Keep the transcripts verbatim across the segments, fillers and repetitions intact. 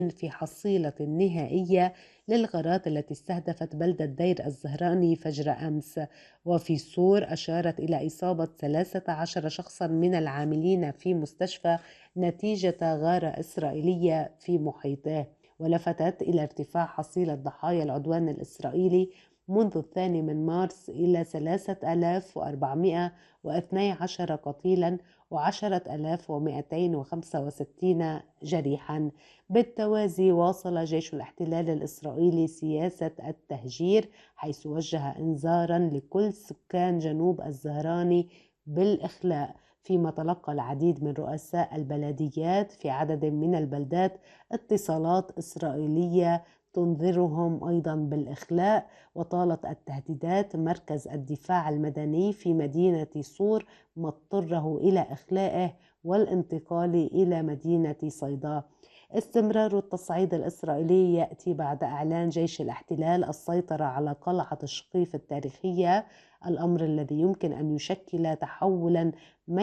في حصيلة نهائية للغارات التي استهدفت بلدة دير الزهراني فجر أمس. وفي صور أشارت إلى إصابة ثلاثة عشر شخصا من العاملين في مستشفى نتيجة غارة إسرائيلية في محيطه، ولفتت إلى ارتفاع حصيلة ضحايا العدوان الإسرائيلي منذ الثاني من مارس إلى ثلاثة آلاف وأربعمائة واثني عشر قتيلا وعشرة آلاف ومئتين وخمسة وستين جريحا. بالتوازي واصل جيش الاحتلال الإسرائيلي سياسة التهجير، حيث وجه إنذارا لكل سكان جنوب الزهراني بالإخلاء، فيما تلقى العديد من رؤساء البلديات في عدد من البلدات اتصالات إسرائيلية تنذرهم أيضا بالإخلاء. وطالت التهديدات مركز الدفاع المدني في مدينة صور ما اضطره إلى إخلائه والانتقال إلى مدينة صيدا. استمرار التصعيد الإسرائيلي يأتي بعد إعلان جيش الاحتلال السيطرة على قلعة الشقيف التاريخية، الأمر الذي يمكن أن يشكل تحولا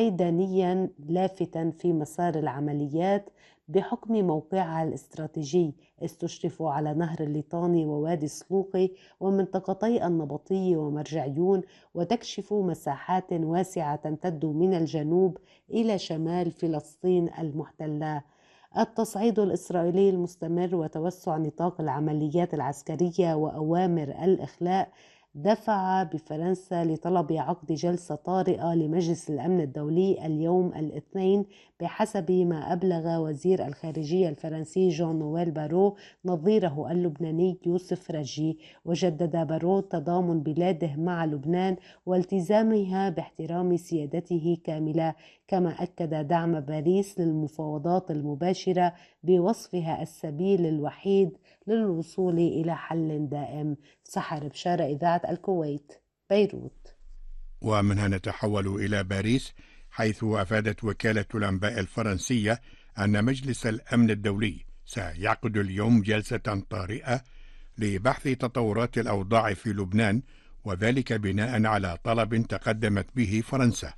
ميدانيا لافتا في مسار العمليات بحكم موقعها الاستراتيجي، استشرف على نهر الليطاني ووادي سلوقي ومنطقتي النبطي ومرجعيون، وتكشف مساحات واسعة تمتد من الجنوب إلى شمال فلسطين المحتلة. التصعيد الإسرائيلي المستمر وتوسع نطاق العمليات العسكرية وأوامر الإخلاء دفع بفرنسا لطلب عقد جلسة طارئة لمجلس الأمن الدولي اليوم الاثنين، بحسب ما أبلغ وزير الخارجية الفرنسي جون نويل بارو نظيره اللبناني يوسف رجي. وجدد بارو تضامن بلاده مع لبنان والتزامها باحترام سيادته كاملة، كما أكد دعم باريس للمفاوضات المباشرة بوصفها السبيل الوحيد للوصول إلى حل دائم. سحر بشارة، إذاعة الكويت، بيروت. ومنها نتحول إلى باريس، حيث أفادت وكالة الأنباء الفرنسية أن مجلس الأمن الدولي سيعقد اليوم جلسة طارئة لبحث تطورات الأوضاع في لبنان، وذلك بناء على طلب تقدمت به فرنسا.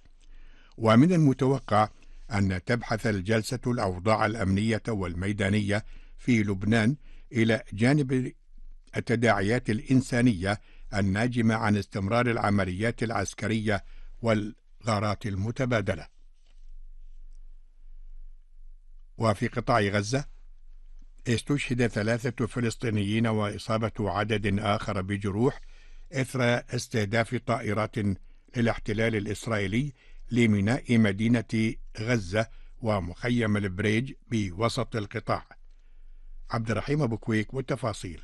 ومن المتوقع أن تبحث الجلسة الأوضاع الأمنية والميدانية في لبنان إلى جانب التداعيات الإنسانية الناجمة عن استمرار العمليات العسكرية والغارات المتبادلة. وفي قطاع غزة استشهد ثلاثة فلسطينيين وإصابة عدد آخر بجروح إثر استهداف طائرات للاحتلال الإسرائيلي لميناء مدينة غزة ومخيم البريج بوسط القطاع. عبد الرحيم أبو كويك والتفاصيل.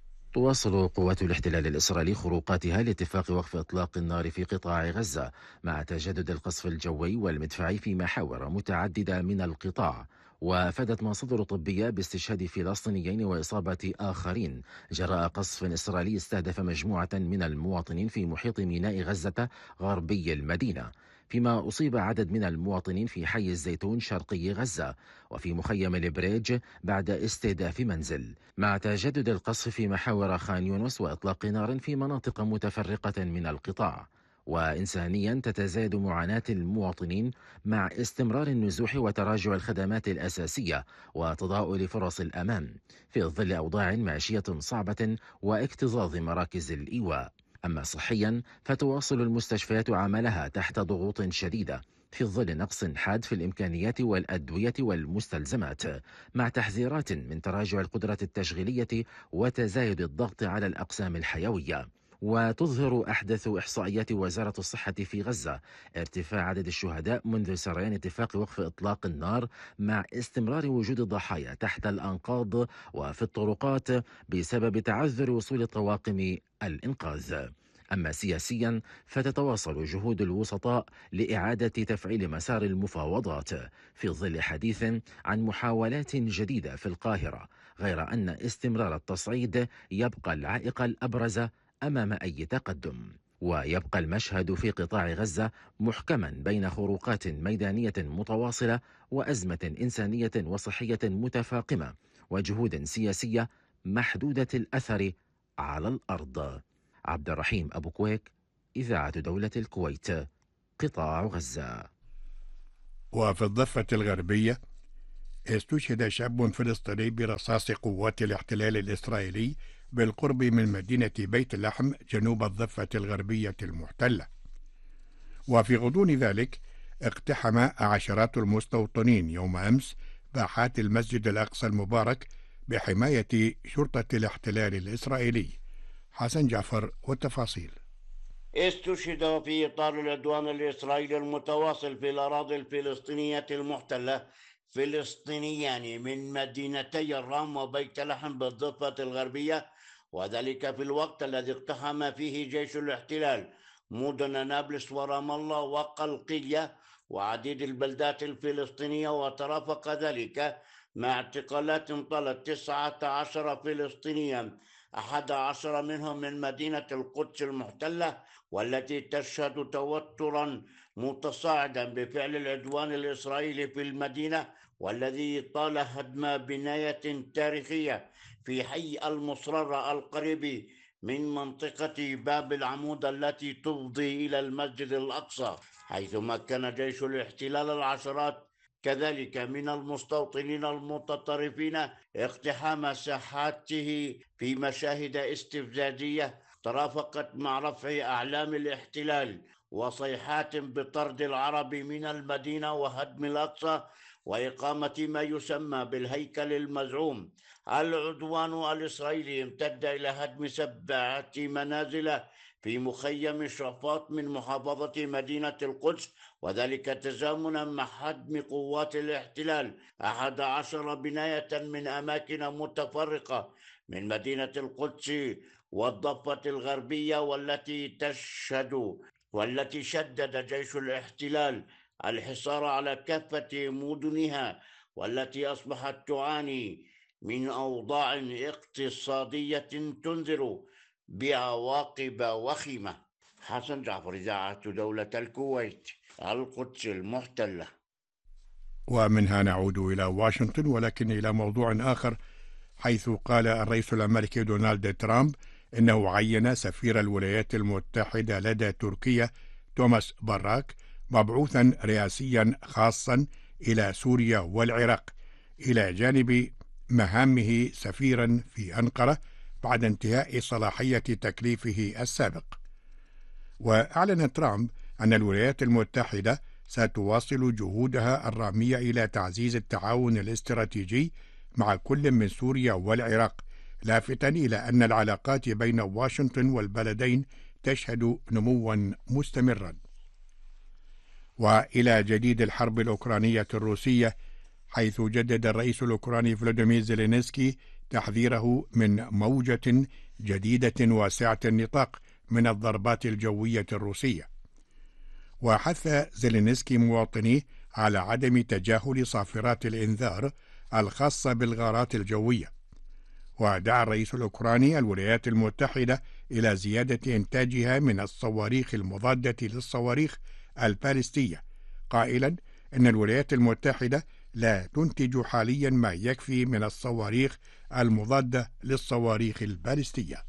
تواصل قوات الاحتلال الإسرائيلي خروقاتها لاتفاق وقف إطلاق النار في قطاع غزة مع تجدد القصف الجوي والمدفعي في محاور متعددة من القطاع. وافادت مصادر طبية باستشهاد فلسطينيين وإصابة آخرين جراء قصف إسرائيلي استهدف مجموعة من المواطنين في محيط ميناء غزة غربي المدينة، فيما أصيب عدد من المواطنين في حي الزيتون شرقي غزة وفي مخيم البريج بعد استهداف منزل، مع تجدد القصف في محاور خان يونس وإطلاق نار في مناطق متفرقة من القطاع. وإنسانيا تتزايد معاناة المواطنين مع استمرار النزوح وتراجع الخدمات الأساسية وتضاؤل فرص الأمان في ظل أوضاع معيشية صعبة واكتظاظ مراكز الإيواء. أما صحيا فتواصل المستشفيات عملها تحت ضغوط شديدة في ظل نقص حاد في الإمكانيات والأدوية والمستلزمات، مع تحذيرات من تراجع القدرة التشغيلية وتزايد الضغط على الأقسام الحيوية. وتظهر أحدث إحصائيات وزارة الصحة في غزة ارتفاع عدد الشهداء منذ سريان اتفاق وقف إطلاق النار، مع استمرار وجود الضحايا تحت الأنقاض وفي الطرقات بسبب تعذر وصول طواقم الإنقاذ. أما سياسيا فتتواصل جهود الوسطاء لإعادة تفعيل مسار المفاوضات في ظل حديث عن محاولات جديدة في القاهرة، غير أن استمرار التصعيد يبقى العائق الأبرز أمام أي تقدم. ويبقى المشهد في قطاع غزة محكما بين خروقات ميدانية متواصلة وأزمة إنسانية وصحية متفاقمة وجهود سياسية محدودة الأثر على الأرض. عبد الرحيم أبو كويك، إذاعة دولة الكويت، قطاع غزة. وفي الضفة الغربية استشهد شاب فلسطيني برصاص قوات الاحتلال الإسرائيلي بالقرب من مدينة بيت لحم جنوب الضفة الغربية المحتلة. وفي غضون ذلك اقتحم عشرات المستوطنين يوم أمس باحات المسجد الأقصى المبارك بحماية شرطة الاحتلال الإسرائيلي. حسن جعفر والتفاصيل. استشهد في إطار العدوان الإسرائيلي المتواصل في الأراضي الفلسطينية المحتلة فلسطينيان من مدينتي الرام وبيت لحم بالضفة الغربية، وذلك في الوقت الذي اقتحم فيه جيش الاحتلال مدن نابلس ورام الله وقلقية وعديد البلدات الفلسطينية، وترافق ذلك مع اعتقالات طالت تسعة عشر فلسطينيا، أحد عشر منهم من مدينة القدس المحتلة، والتي تشهد توترا متصاعدا بفعل العدوان الإسرائيلي في المدينة، والذي طال هدم بناية تاريخية في حي المصررة القريب من منطقة باب العمود التي تفضي إلى المسجد الأقصى، حيث مكن جيش الاحتلال العشرات كذلك من المستوطنين المتطرفين اقتحام ساحاته في مشاهد استفزازية ترافقت مع رفع أعلام الاحتلال وصيحات بطرد العرب من المدينة وهدم الأقصى وإقامة ما يسمى بالهيكل المزعوم. العدوان الإسرائيلي امتد إلى هدم سبعة منازل في مخيم شرفات من محافظة مدينة القدس، وذلك تزامنا مع هدم قوات الاحتلال أحد عشر بناية من أماكن متفرقة من مدينة القدس والضفة الغربية، والتي تشهد والتي شدد جيش الاحتلال الحصار على كافة مدنها، والتي أصبحت تعاني من أوضاع اقتصادية تنذر بعواقب وخيمة. حسن جعفر، إذاعة دولة الكويت، القدس المحتلة. ومنها نعود إلى واشنطن، ولكن إلى موضوع آخر، حيث قال الرئيس الأمريكي دونالد ترامب إنه عين سفير الولايات المتحدة لدى تركيا توماس باراك مبعوثا رئاسيا خاصا إلى سوريا والعراق إلى جانب مهامه سفيرا في أنقرة بعد انتهاء صلاحية تكليفه السابق. وأعلن ترامب أن الولايات المتحدة ستواصل جهودها الرامية إلى تعزيز التعاون الاستراتيجي مع كل من سوريا والعراق، لافتا إلى أن العلاقات بين واشنطن والبلدين تشهد نموا مستمرا. وإلى جديد الحرب الأوكرانية الروسية، حيث جدد الرئيس الأوكراني فلاديمير زيلينسكي تحذيره من موجة جديدة واسعة النطاق من الضربات الجوية الروسية. وحث زيلينسكي مواطنيه على عدم تجاهل صافرات الإنذار الخاصة بالغارات الجوية. ودعا الرئيس الأوكراني الولايات المتحدة إلى زيادة إنتاجها من الصواريخ المضادة للصواريخ البالستية، قائلا إن الولايات المتحدة لا تنتج حاليا ما يكفي من الصواريخ المضادة للصواريخ البالستية.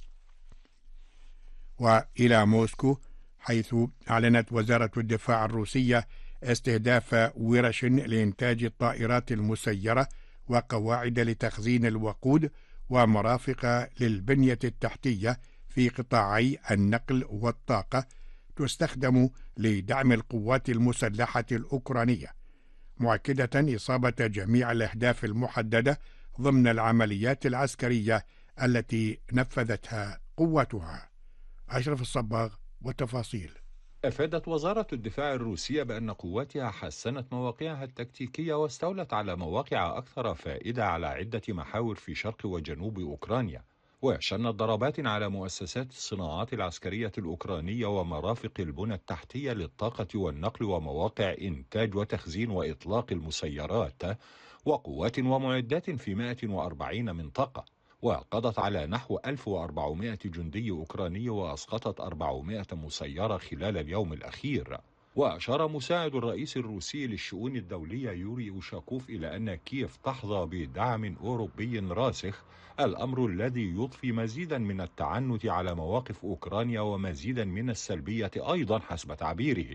وإلى موسكو، حيث أعلنت وزارة الدفاع الروسية استهداف ورش لإنتاج الطائرات المسيرة وقواعد لتخزين الوقود ومرافق للبنية التحتية في قطاعي النقل والطاقة تستخدم لدعم القوات المسلحة الأوكرانية، مؤكدة إصابة جميع الأهداف المحددة ضمن العمليات العسكرية التي نفذتها قواتها. أشرف الصباغ والتفاصيل. أفادت وزارة الدفاع الروسية بأن قواتها حسنت مواقعها التكتيكية واستولت على مواقع أكثر فائدة على عدة محاور في شرق وجنوب أوكرانيا، وشنت ضربات على مؤسسات الصناعات العسكرية الأوكرانية ومرافق البنى التحتية للطاقة والنقل ومواقع إنتاج وتخزين وإطلاق المسيرات وقوات ومعدات في مئة وأربعين منطقة، وقضت على نحو ألف وأربعمائة جندي أوكراني وأسقطت أربعمائة مسيرة خلال اليوم الأخير. وأشار مساعد الرئيس الروسي للشؤون الدولية يوري أوشاكوف إلى أن كييف تحظى بدعم أوروبي راسخ، الأمر الذي يضفي مزيدا من التعنت على مواقف أوكرانيا ومزيدا من السلبية أيضا حسب تعبيره.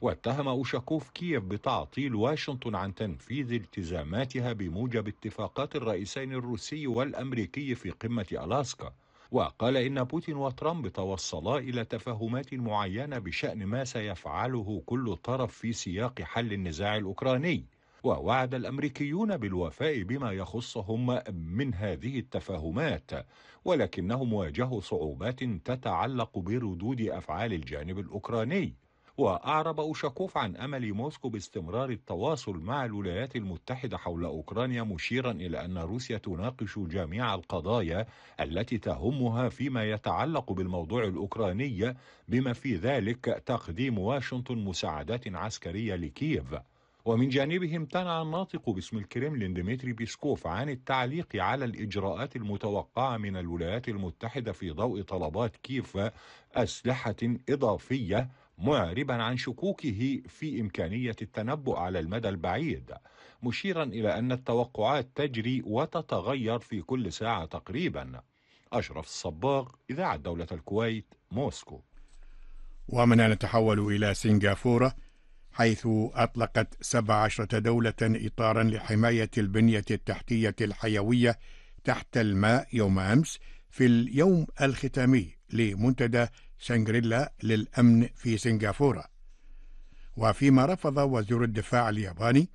واتهم أوشاكوف كييف بتعطيل واشنطن عن تنفيذ التزاماتها بموجب اتفاقات الرئيسين الروسي والأمريكي في قمة ألاسكا، وقال إن بوتين وترامب توصلا إلى تفاهمات معينة بشأن ما سيفعله كل طرف في سياق حل النزاع الأوكراني، ووعد الأمريكيون بالوفاء بما يخصهم من هذه التفاهمات، ولكنهم واجهوا صعوبات تتعلق بردود أفعال الجانب الأوكراني. وأعرب أوشاكوف عن أمل موسكو باستمرار التواصل مع الولايات المتحدة حول أوكرانيا، مشيرا إلى أن روسيا تناقش جميع القضايا التي تهمها فيما يتعلق بالموضوع الأوكراني، بما في ذلك تقديم واشنطن مساعدات عسكرية لكييف. ومن جانبه امتنع الناطق باسم الكرملين ديمتري بيسكوف عن التعليق على الإجراءات المتوقعة من الولايات المتحدة في ضوء طلبات كييف أسلحة إضافية، معربا عن شكوكه في إمكانية التنبؤ على المدى البعيد، مشيرا إلى أن التوقعات تجري وتتغير في كل ساعة تقريبا. أشرف الصباغ، إذاعة دولة الكويت، موسكو. ومن نتحول إلى سنغافورة، حيث أطلقت سبع عشرة دولة إطارا لحماية البنية التحتية الحيوية تحت الماء يوم أمس في اليوم الختامي لمنتدى شانغريلا للأمن في سنغافورة. وفيما رفض وزير الدفاع الياباني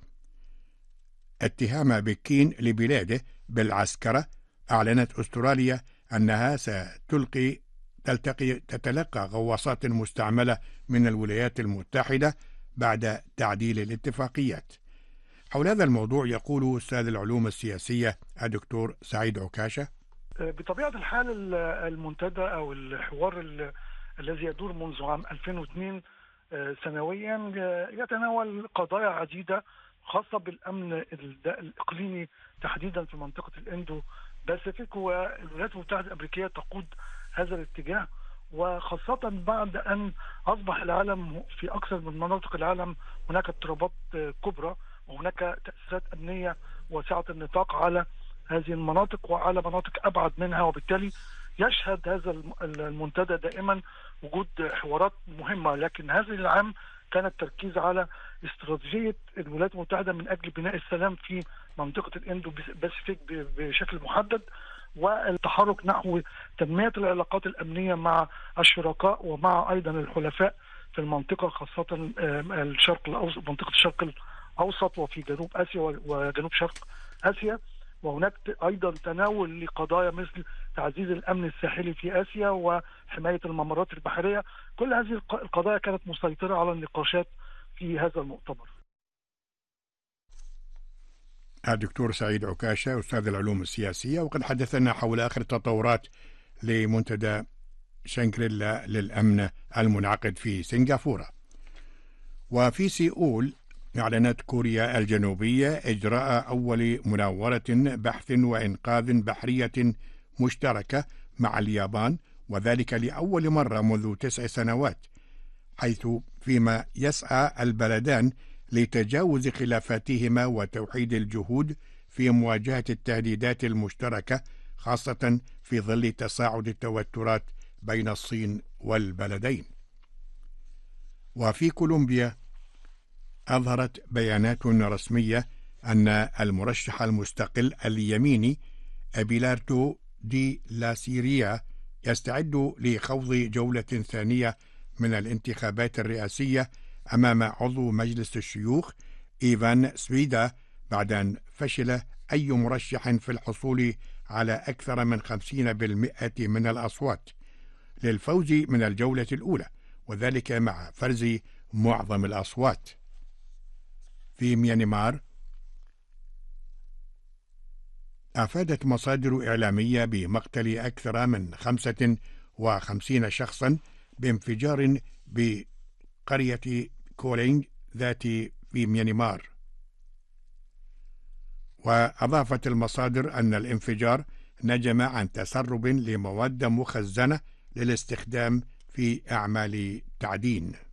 اتهام بكين لبلاده بالعسكرة، أعلنت أستراليا أنها ستلقي تلتقي تتلقى غواصات مستعملة من الولايات المتحدة بعد تعديل الاتفاقيات. حول هذا الموضوع يقول أستاذ العلوم السياسية الدكتور سعيد عكاشة: بطبيعة الحال المنتدى أو الحوار الذي يدور منذ عام ألفين واثنين سنويا يتناول قضايا عديدة خاصة بالأمن الإقليمي تحديدا في منطقة الإندو باسيفيك، والولايات المتحدة الأمريكية تقود هذا الاتجاه، وخاصة بعد أن أصبح العالم في أكثر من مناطق العالم هناك اضطرابات كبرى وهناك تأثيرات أمنية واسعة النطاق على هذه المناطق وعلى مناطق أبعد منها، وبالتالي يشهد هذا المنتدى دائما وجود حوارات مهمة. لكن هذا العام كان التركيز على استراتيجية الولايات المتحدة من أجل بناء السلام في منطقة الإندو باسيفيك بشكل محدد، والتحرك نحو تنمية العلاقات الأمنية مع الشركاء ومع أيضا الحلفاء في المنطقة، خاصة الشرق الأوسط، منطقة الشرق الأوسط وفي جنوب آسيا وجنوب شرق آسيا. وهناك أيضا تناول لقضايا مثل تعزيز الأمن الساحلي في آسيا وحماية الممرات البحرية. كل هذه القضايا كانت مسيطرة على النقاشات في هذا المؤتمر. الدكتور سعيد عكاشة أستاذ العلوم السياسية، وقد حدثنا حول آخر التطورات لمنتدى شانغريلا للأمن المنعقد في سنغافورة. وفي سيئول أعلنت كوريا الجنوبية إجراء أول مناورة بحث وإنقاذ بحرية مشتركة مع اليابان، وذلك لأول مرة منذ تسع سنوات، حيث فيما يسعى البلدان لتجاوز خلافاتهما وتوحيد الجهود في مواجهة التهديدات المشتركة، خاصة في ظل تصاعد التوترات بين الصين والبلدين. وفي كولومبيا أظهرت بيانات رسمية أن المرشح المستقل اليميني أبيلاردو دي لا سيريا يستعد لخوض جولة ثانية من الانتخابات الرئاسية أمام عضو مجلس الشيوخ إيفان سويدا، بعد أن فشل أي مرشح في الحصول على أكثر من خمسين بالمئة من الأصوات للفوز من الجولة الأولى، وذلك مع فرز معظم الأصوات. في ميانمار أفادت مصادر إعلامية بمقتل أكثر من خمسة وخمسين شخصا بانفجار بقرية كولينج ذات في ميانمار. وأضافت المصادر أن الانفجار نجم عن تسرب لمواد مخزنة للاستخدام في أعمال تعدين.